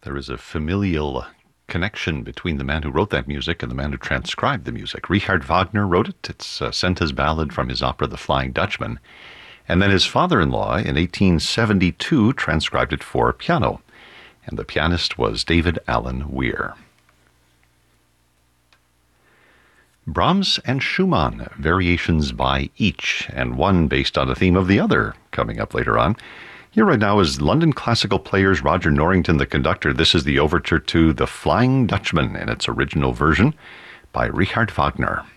There is a familial connection between the man who wrote that music and the man who transcribed the music. Richard Wagner wrote it. It's Senta's ballad from his opera The Flying Dutchman. And then his father-in-law in 1872 transcribed it for piano. And the pianist was David Allen Weir. Brahms and Schumann, variations by each, and one based on a theme of the other, coming up later on. Here right now is London Classical Players' Roger Norrington, the conductor. This is the overture to The Flying Dutchman in its original version by Richard Wagner.